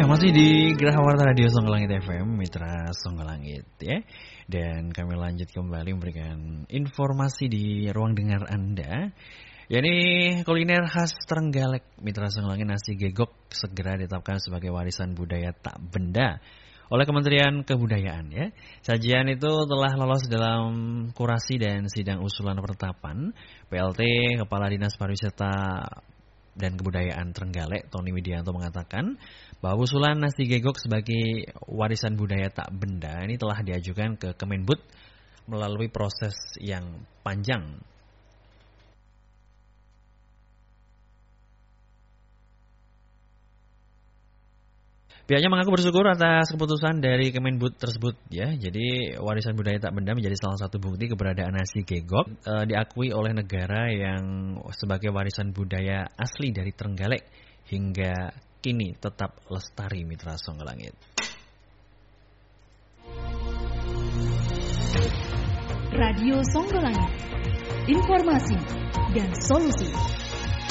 masih di Geraha Warta Radio Songgolangit FM, Mitra Songgolangit ya. Dan kami lanjut kembali memberikan informasi di ruang dengar Anda. Yakni kuliner khas Trenggalek, Mitra Songgolangit, nasi gegok segera ditetapkan sebagai warisan budaya tak benda oleh Kementerian Kebudayaan ya. Sajian itu telah lolos dalam kurasi dan sidang usulan penetapan. PLT Kepala Dinas Pariwisata dan Kebudayaan Trenggalek, Tony Widianto, mengatakan bahwa usulan nasi gegok sebagai warisan budaya tak benda ini telah diajukan ke Kemenbud melalui proses yang panjang. Pihaknya mengaku bersyukur atas keputusan dari Kemenbud tersebut ya. Jadi warisan budaya tak benda menjadi salah satu bukti keberadaan nasi gegok diakui oleh negara yang sebagai warisan budaya asli dari Trenggalek hingga kini tetap lestari, Mitra Songgolangit. Radio Songgolangit, informasi dan solusi.